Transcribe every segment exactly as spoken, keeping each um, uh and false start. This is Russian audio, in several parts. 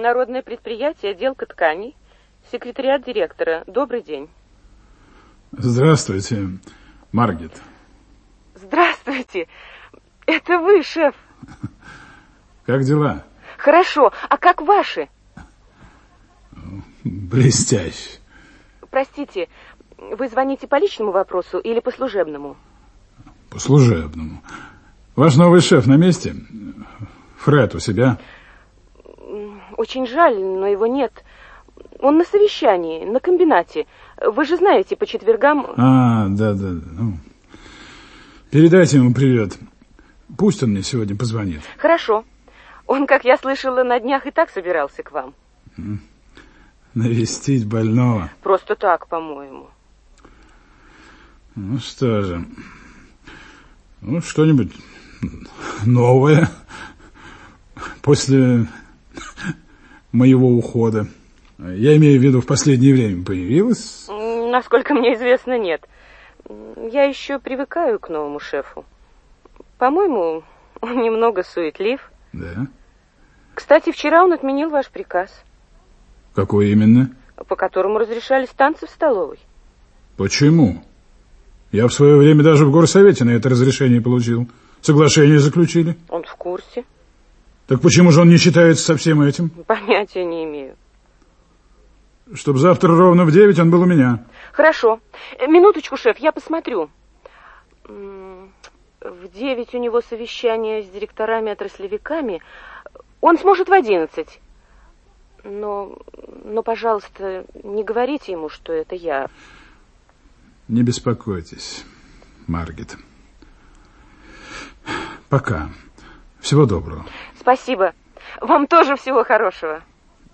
Народное предприятие, отделка тканей, секретариат директора. Добрый день. Здравствуйте, Маргит. Здравствуйте. Это вы, шеф. Как дела? Хорошо. А как ваши? Блестяще. Простите, вы звоните по личному вопросу или по служебному? По служебному. Ваш новый шеф на месте? Фред у себя? Очень жаль, но его нет. Он на совещании, на комбинате. Вы же знаете, по четвергам... А, да-да. Ну, передайте ему привет. Пусть он мне сегодня позвонит. Хорошо. Он, как я слышала, на днях и так собирался к вам. Навестить больного. Просто так, по-моему. Ну что же. Ну, что-нибудь новое после моего ухода. Я имею в виду, в последнее время появилось? Насколько мне известно, нет. Я еще привыкаю к новому шефу. По-моему, он немного суетлив. Да? Кстати, вчера он отменил ваш приказ. Какой именно? По которому разрешались танцы в столовой. Почему? Я в свое время даже в горсовете на это разрешение получил. Соглашение заключили. Он в курсе. Так почему же он не считается со всем этим? Понятия не имею. Чтоб завтра ровно в девять он был у меня. Хорошо. Минуточку, шеф, я посмотрю. В девять у него совещание с директорами-отраслевиками. Он сможет в одиннадцать. Но, но, пожалуйста, не говорите ему, что это я. Не беспокойтесь, Маргит. Пока. Всего доброго. Спасибо. Вам тоже всего хорошего.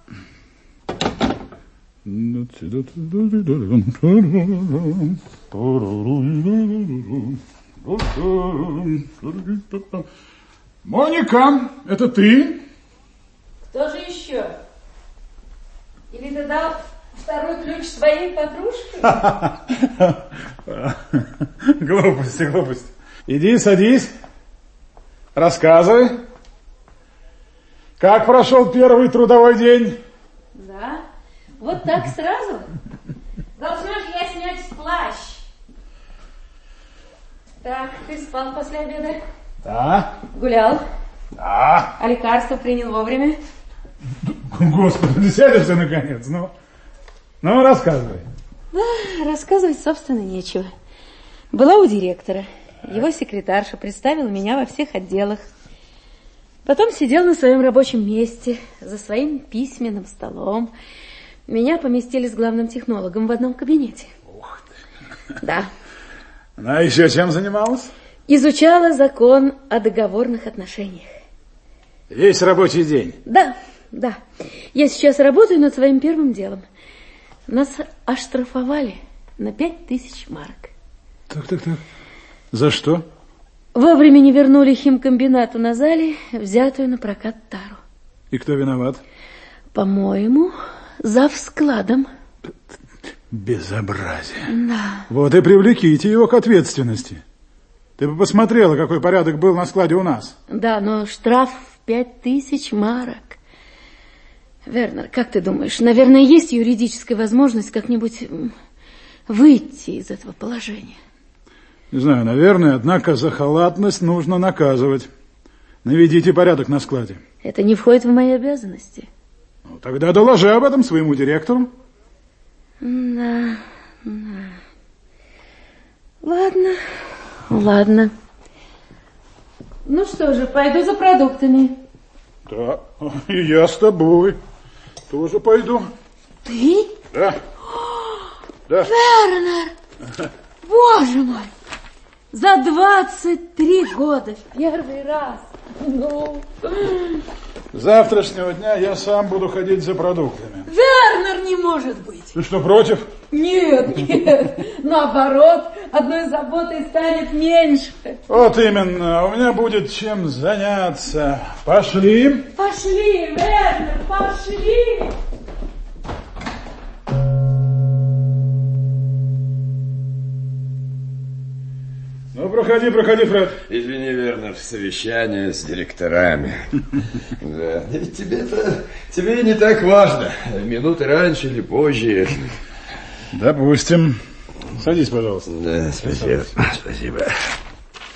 Моника, это ты? Кто же еще? Или ты дал второй ключ своей подружке? Глупости, глупости. Иди, садись. Рассказывай. Как прошел первый трудовой день? Да. Вот так сразу? Должна же я снять плащ. Так, ты спал после обеда? Да. Гулял? Да. А лекарство принял вовремя? Господи, ты сядешь ты наконец, ну. Ну, рассказывай. Да, рассказывать, собственно, нечего. Была у директора. Его секретарша представила меня во всех отделах. Потом сидел на своем рабочем месте, за своим письменным столом. Меня поместили с главным технологом в одном кабинете. Ух ты. Да. Ну, а еще чем занималась? Изучала закон о договорных отношениях. Весь рабочий день? Да, да. Я сейчас работаю над своим первым делом. Нас оштрафовали на пять тысяч марок. Так, так, так. За что? Вовремя не вернули химкомбинату на зале взятую на прокат тару. И кто виноват? По-моему, зав складом. Безобразие. Да. Вот и привлеките его к ответственности. Ты бы посмотрела, какой порядок был на складе у нас. Да, но штраф в пять тысяч марок. Вернер, как ты думаешь, наверное, есть юридическая возможность как-нибудь выйти из этого положения? Не знаю, наверное, однако за халатность нужно наказывать. Наведите порядок на складе. Это не входит в мои обязанности. Ну, тогда доложи об этом своему директору. Да, да. Ладно, ладно. Ну что же, пойду за продуктами. Да, и я с тобой тоже пойду. Ты? Да. Да. Вернер! Боже мой! За двадцать три года в первый раз. Ну. С завтрашнего дня я сам буду ходить за продуктами. Вернер, не может быть. Ты что, против? Нет, нет. Наоборот, одной заботой станет меньше. Вот именно. У меня будет чем заняться. Пошли. Пошли, Вернер, пошли. Доброго проходи, проходи, Фред. Извини, Вернер, совещание с директорами. Да. Ведь тебе это тебе не так важно. Минуты раньше или позже. Допустим. Садись, пожалуйста. Да, спасибо. Спасибо.